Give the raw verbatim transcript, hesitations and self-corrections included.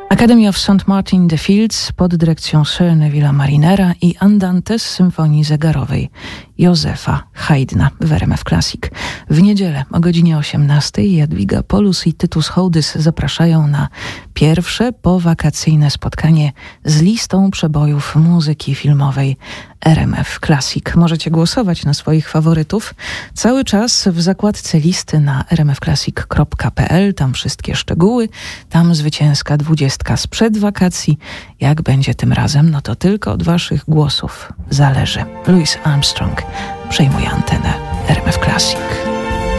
Academy of Saint Martin the Fields pod dyrekcją Sir Neville'a Marinera i Andante z symfonii zegarowej Józefa Haydna w R M F Classic. W niedzielę o godzinie osiemnastej Jadwiga Polus i Tytus Hołdys zapraszają na pierwsze powakacyjne spotkanie z listą przebojów muzyki filmowej R M F Classic. Możecie głosować na swoich faworytów cały czas w zakładce listy na r m f classic kropka p l. Tam wszystkie szczegóły, tam zwycięska dwudziestka sprzed wakacji. Jak będzie tym razem, no to tylko od waszych głosów zależy. Louis Armstrong przejmuje antenę R M F Classic.